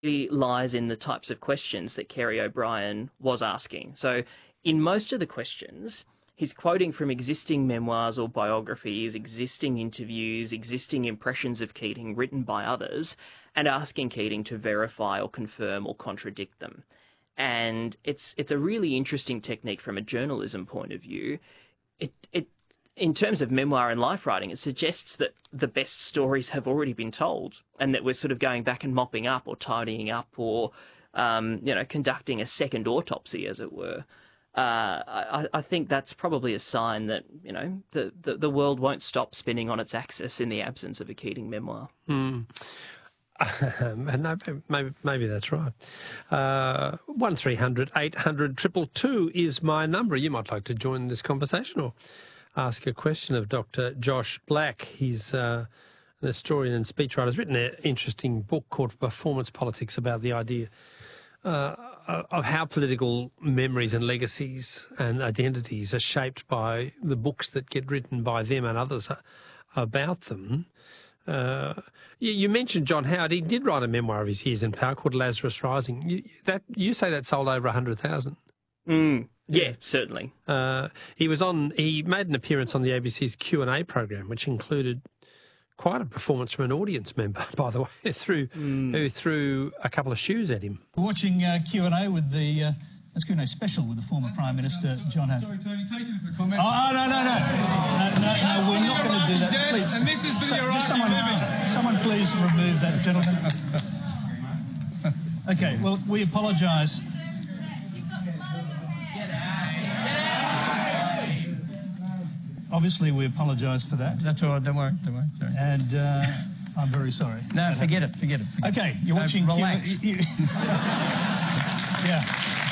lies in the types of questions that Kerry O'Brien was asking. So in most of the questions, he's quoting from existing memoirs or biographies, existing interviews, existing impressions of Keating written by others, and asking Keating to verify or confirm or contradict them. And it's a really interesting technique from a journalism point of view. It in terms of memoir and life writing, it suggests that the best stories have already been told, and that we're sort of going back and mopping up or tidying up or conducting a second autopsy, as it were. I think that's probably a sign that the world won't stop spinning on its axis in the absence of a Keating memoir. And maybe that's right. 1300 800 222 is my number. You might like to join this conversation or ask a question of Dr. Josh Black. He's an historian and speechwriter. He's written an interesting book called Performance Politics about the idea of how political memories and legacies and identities are shaped by the books that get written by them and others about them. You mentioned John Howard. He did write a memoir of his years in power called Lazarus Rising. You say that sold over 100,000. Yeah, certainly. He made an appearance on the ABC's Q&A program, which included quite a performance from an audience member, by the way, who threw a couple of shoes at him. We're watching Q&A with the Q&A special with the former Prime Minister John Howard. Sorry, Tony, take it as a comment. Oh, no, we're not going to do that. Please. And this is for your someone please remove that gentleman. Okay, well, we apologise. Obviously, we apologise for that. That's all right, don't worry. Sorry. And I'm very sorry. No, forget it. Okay, you're watching... Relax. Yeah.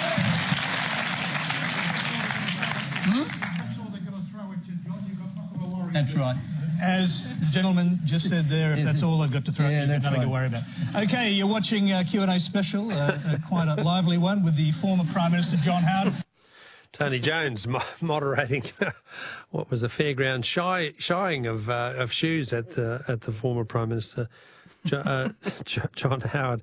That's right. As the gentleman just said there, if that's all I've got to throw, you've got nothing to worry about. Okay, you're watching Q&A special, quite a lively one with the former Prime Minister John Howard. Tony Jones moderating what was a fairground shying of shoes at the former Prime Minister John Howard.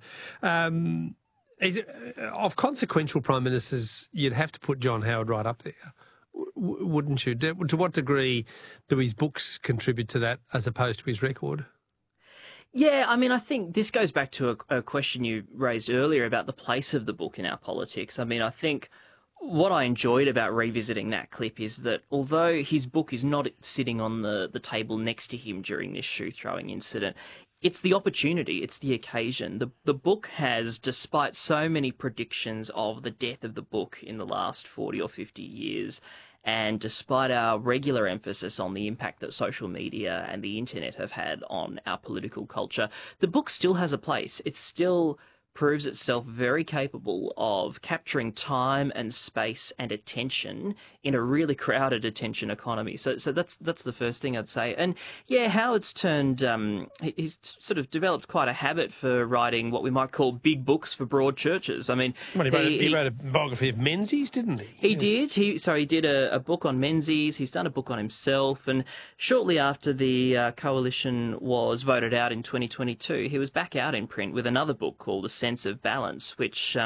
Of consequential Prime Ministers, you'd have to put John Howard right up there, wouldn't you? To what degree do his books contribute to that as opposed to his record? Yeah, I mean, I think this goes back to a question you raised earlier about the place of the book in our politics. I mean, I think what I enjoyed about revisiting that clip is that although his book is not sitting on the table next to him during this shoe-throwing incident, it's the opportunity, it's the occasion. The book has, despite so many predictions of the death of the book in the last 40 or 50 years, and despite our regular emphasis on the impact that social media and the internet have had on our political culture, the book still has a place. It still proves itself very capable of capturing time and space and attention in a really crowded attention economy. So that's the first thing I'd say. And yeah, Howard's turned, he's sort of developed quite a habit for writing what we might call big books for broad churches. I mean, he wrote a biography of Menzies, didn't he? He did. He did a book on Menzies. He's done a book on himself. And shortly after the coalition was voted out in 2022, he was back out in print with another book called A Sense of Balance, which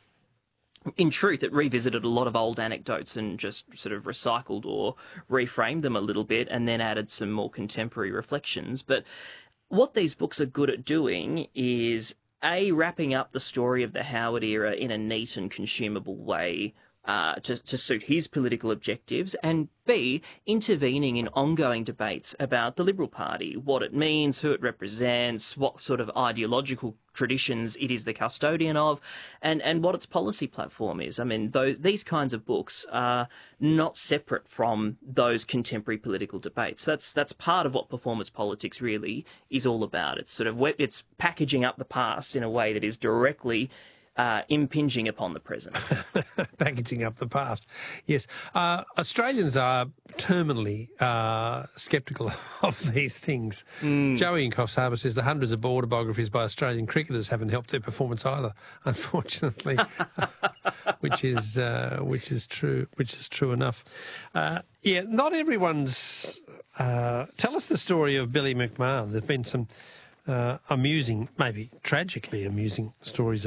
in truth it revisited a lot of old anecdotes and just sort of recycled or reframed them a little bit and then added some more contemporary reflections. But what these books are good at doing is A, wrapping up the story of the Howard era in a neat and consumable way to suit his political objectives, and B, intervening in ongoing debates about the Liberal Party, what it means, who it represents, what sort of ideological traditions it is the custodian of, and what its policy platform is. I mean, these kinds of books are not separate from those contemporary political debates. That's part of what performance politics really is all about. It's sort of it's packaging up the past in a way that is directly impinging upon the present. Packaging up the past, yes. Australians are terminally sceptical of these things. Joey in Coffs Harbour says the hundreds of autobiographies by Australian cricketers haven't helped their performance either, unfortunately, which is true enough. Yeah, not everyone's. Tell us the story of Billy McMahon. There's been some amusing, maybe tragically amusing stories